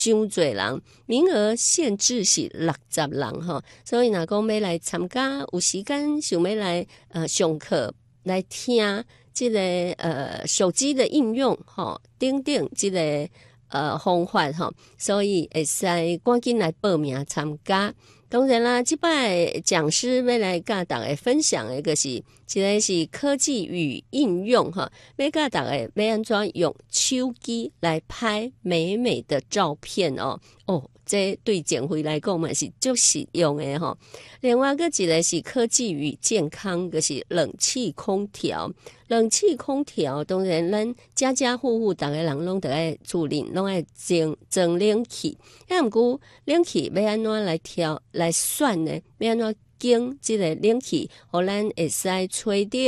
伤多人，名额限制是60人吼，所以若讲要来参加，有时间想要来上课来听这个手机的应用吼，等等这个方法吼，所以会使赶紧来报名参加。当然啦，这摆讲师要来甲大家分享的就是一个是科技与应用哈，要甲大家要安怎用手机来拍美美的照片哦。这对减肥来讲嘛是足实用的吼。另外个一个是科技与健康，就是冷气空调。冷气空调当然咱家家户户大家人拢得爱注意，拢爱装冷气。毋过冷气要安怎来调来算呢？要安怎经这个冷气，互咱会使吹到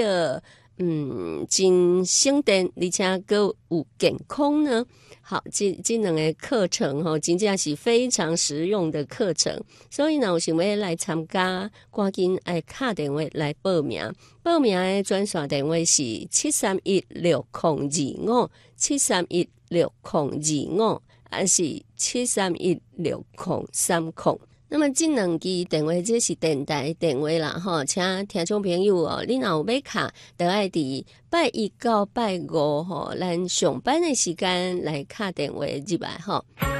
真省电，而且佫有健康呢？好，这两个课程吼，真正是非常实用的课程。所以呢，有想要来参加，赶紧爱打电话来报名。报名的专线电话是7316025，7316025，还是7316030。那么这两支电话这是电台电话啦吼，请听众朋友哦，你若有要卡，就爱伫拜一到拜五吼，咱上班的时间来打电话入来吼。